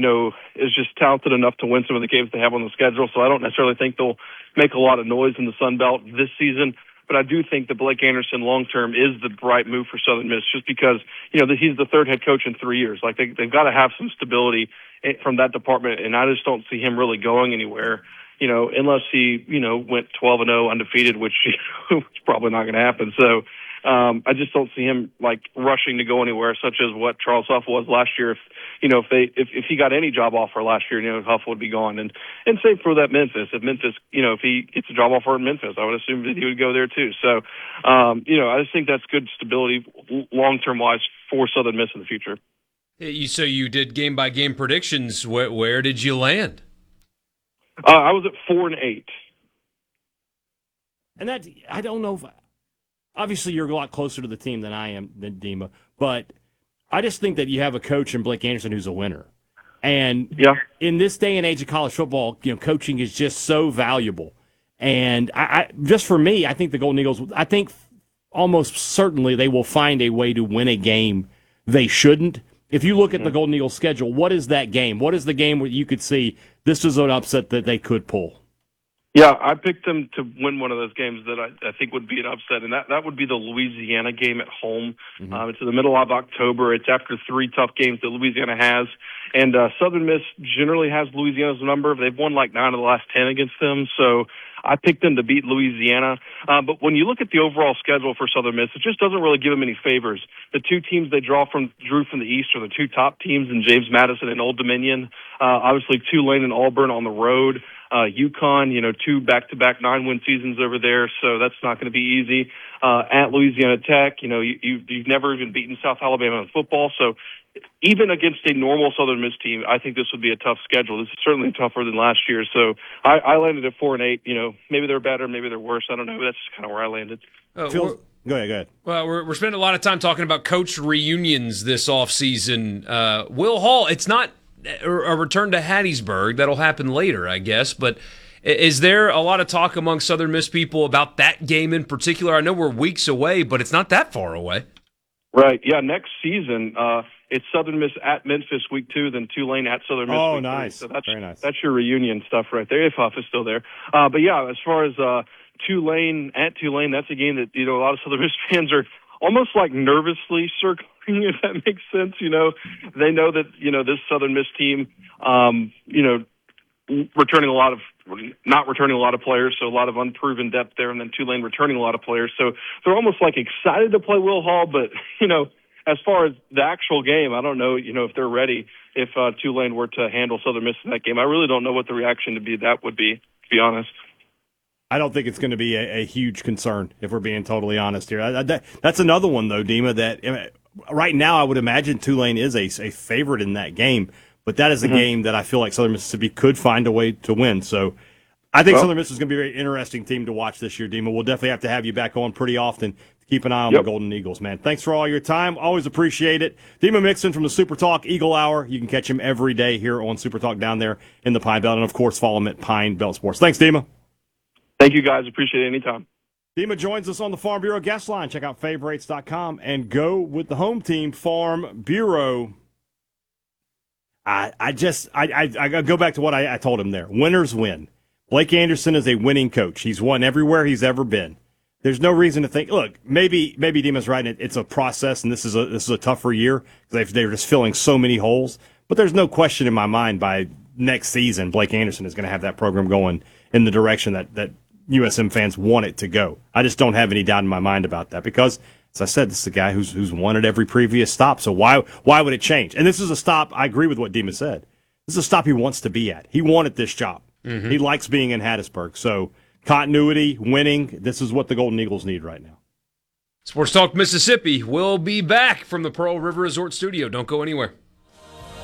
is just talented enough to win some of the games they have on the schedule. So I don't necessarily think they'll make a lot of noise in the Sun Belt this season. But I do think that Blake Anderson long-term is the right move for Southern Miss just because, he's the third head coach in 3 years. Like, they've got to have some stability from that department, and I just don't see him really going anywhere, unless he, went 12-0 undefeated, which is probably not going to happen. So I just don't see him, rushing to go anywhere, such as what Charles Huff was last year. If he got any job offer last year, Huff would be gone. And same for that Memphis. If Memphis, if he gets a job offer in Memphis, I would assume that he would go there too. So, I just think that's good stability long-term wise for Southern Miss in the future. So you did game-by-game predictions. Where did you land? I was at 4-8. And that, I don't know if, obviously you're a lot closer to the team than I am, than Dima, but I just think that you have a coach in Blake Anderson who's a winner. And in this day and age of college football, coaching is just so valuable. And I just for me, I think the Golden Eagles, I think almost certainly they will find a way to win a game they shouldn't. If you look at the Golden Eagles schedule, what is that game? What is the game where you could see this is an upset that they could pull? Yeah, I picked them to win one of those games that I think would be an upset, and that would be the Louisiana game at home. It's in the middle of October. It's after 3 tough games that Louisiana has, and Southern Miss generally has Louisiana's number. They've won 9 of the last 10 against them, so I picked them to beat Louisiana. But when you look at the overall schedule for Southern Miss, it just doesn't really give them any favors. The 2 teams they drew from the East are the 2 top teams in James Madison and Old Dominion. Obviously, Tulane and Auburn on the road. UConn, 2 back-to-back 9-win seasons over there, so that's not going to be easy. At Louisiana Tech, you've never even beaten South Alabama in football, so even against a normal Southern Miss team, I think this would be a tough schedule. This is certainly tougher than last year, so I landed at 4-8. Maybe they're better, maybe they're worse. I don't know. That's just kind of where I landed. Go ahead. Well, we're spending a lot of time talking about coach reunions this offseason. Will Hall, it's not a return to Hattiesburg. That'll happen later, I guess. But is there a lot of talk among Southern Miss people about that game in particular? I know we're weeks away, but it's not that far away. Right. Yeah, next season, it's Southern Miss at Memphis week 2, then Tulane at Southern Miss week 3. Nice. So that's, very nice. That's your reunion stuff right there, if Huff is still there. But, yeah, as far as Tulane, that's a game that, a lot of Southern Miss fans are almost nervously circling, if that makes sense. They know that, this Southern Miss team, not returning a lot of players, so a lot of unproven depth there, and then Tulane returning a lot of players. So they're almost excited to play Will Hall, but, as far as the actual game, I don't know, if they're ready if Tulane were to handle Southern Miss in that game. I really don't know what the reaction would be, to be honest. I don't think it's going to be a huge concern, if we're being totally honest here. That's another one, though, Dima, that right now I would imagine Tulane is a favorite in that game, but that is a game that I feel like Southern Mississippi could find a way to win. So I think Southern Miss is going to be a very interesting team to watch this year, Dima. We'll definitely have to have you back on pretty often to keep an eye on the Golden Eagles, man. Thanks for all your time. Always appreciate it. Dima Mixon from the Super Talk Eagle Hour. You can catch him every day here on Super Talk down there in the Pine Belt, and, of course, follow him at Pine Belt Sports. Thanks, Dima. Thank you, guys. Appreciate it anytime. Dima joins us on the Farm Bureau guest line. Check out favorites.com and go with the home team, Farm Bureau. I go back to what I told him there. Winners win. Blake Anderson is a winning coach. He's won everywhere he's ever been. There's no reason to think, look, maybe Dima's right. It's a process, and this is a tougher year because they're just filling so many holes. But there's no question in my mind by next season, Blake Anderson is going to have that program going in the direction that USM fans want it to go. I just don't have any doubt in my mind about that because, as I said, this is a guy who's won at every previous stop. So why would it change? And this is a stop. I agree with what Dima said. This is a stop he wants to be at. He wanted this job. He likes being in Hattiesburg. So continuity, winning. This is what the Golden Eagles need right now. Sports Talk Mississippi will be back from the Pearl River Resort Studio. Don't go anywhere.